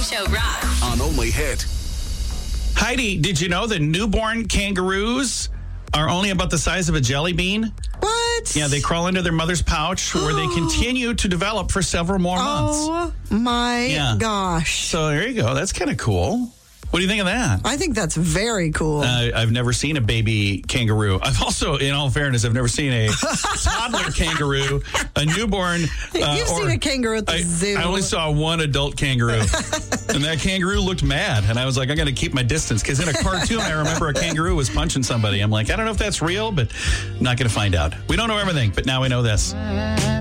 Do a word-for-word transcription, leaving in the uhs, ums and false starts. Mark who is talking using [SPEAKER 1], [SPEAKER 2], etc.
[SPEAKER 1] Show rocks.
[SPEAKER 2] On Only Hit.
[SPEAKER 3] Heidi, did you know that newborn kangaroos are only about the size of a jelly bean?
[SPEAKER 4] What?
[SPEAKER 3] Yeah, they crawl into their mother's pouch where they continue to develop for several more months.
[SPEAKER 4] Oh, my
[SPEAKER 3] Yeah.
[SPEAKER 4] gosh.
[SPEAKER 3] So there you go. That's kind of cool. What do you think of that?
[SPEAKER 4] I think that's very cool.
[SPEAKER 3] Uh, I've never seen a baby kangaroo. I've also, in all fairness, I've never seen a toddler kangaroo, a newborn. Uh,
[SPEAKER 4] You've
[SPEAKER 3] or,
[SPEAKER 4] seen a kangaroo at the
[SPEAKER 3] I,
[SPEAKER 4] zoo.
[SPEAKER 3] I only saw one adult kangaroo, and that kangaroo looked mad. And I was like, I'm going to keep my distance because in a cartoon, I remember a kangaroo was punching somebody. I'm like, I don't know if that's real, but I'm not going to find out. We don't know everything, but now we know this.